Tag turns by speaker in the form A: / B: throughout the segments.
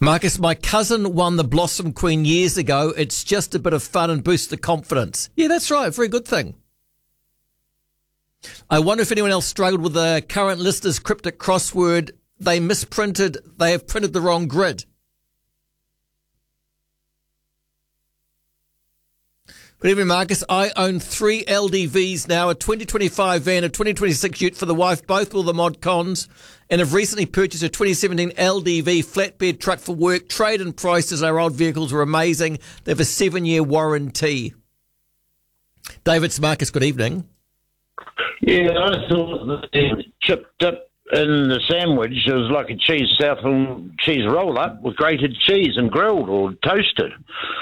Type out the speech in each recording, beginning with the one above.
A: Marcus, my cousin won the Blossom Queen years ago. It's just a bit of fun and boosts the confidence. Yeah, that's right. Very good thing. I wonder if anyone else struggled with the current lister's cryptic crossword. They have printed the wrong grid. Good evening, Marcus. I own 3 LDVs now, a 2025 van, a 2026 ute for the wife, both with the mod cons, and have recently purchased a 2017 LDV flatbed truck for work. Trade and prices, our old vehicles were amazing. They have a 7-year warranty. David Marcus, good evening.
B: Yeah, I thought the chip dip in the sandwich was like a cheese Southland cheese roll-up with grated cheese and grilled or toasted.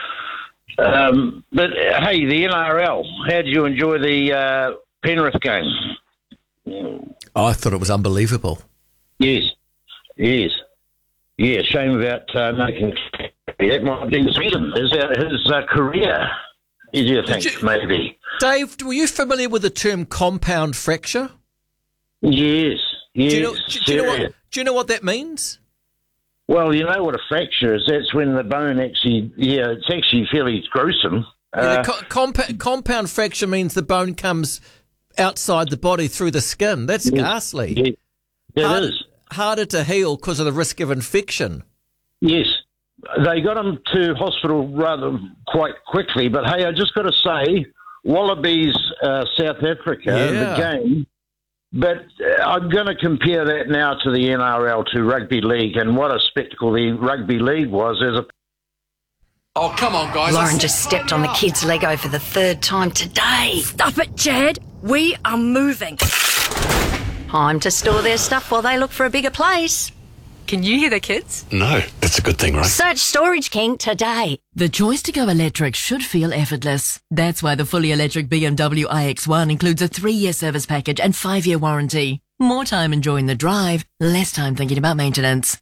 B: But, hey, the NRL, how did you enjoy the Penrith game?
A: Oh, I thought it was unbelievable.
B: Yes. Yeah, shame about making that might be his career. Easier things, maybe.
A: Dave, were you familiar with the term compound fracture?
B: Yes.
A: Do you know what that means?
B: Well, you know what a fracture is. That's when the bone actually, it's actually fairly gruesome.
A: Compound fracture means the bone comes outside the body through the skin. That's ghastly.
B: Yeah, it is.
A: Harder to heal because of the risk of infection.
B: Yes. They got him to hospital rather quite quickly. But, hey, I just got to say, Wallabies, South Africa, the game. But I'm going to compare that now to the NRL, to rugby league, and what a spectacle the rugby league was.
C: Oh, come on, guys.
D: Lauren just stepped on the kid's Lego for the 3rd time today.
E: Stop it, Chad. We are moving.
D: Time to store their stuff while they look for a bigger place.
E: Can you hear the kids?
C: No, that's a good thing, right?
D: Search Storage King today.
F: The choice to go electric should feel effortless. That's why the fully electric BMW iX1 includes a 3-year service package and 5-year warranty. More time enjoying the drive, less time thinking about maintenance.